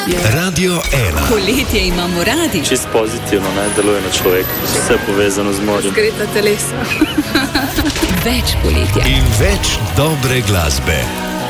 Radio 1. Poletje imamo radi. Čist pozitivno, deluje na človek. Vse povezano z morjem. Zgreta telesa. Več poletja. In več dobre glasbe.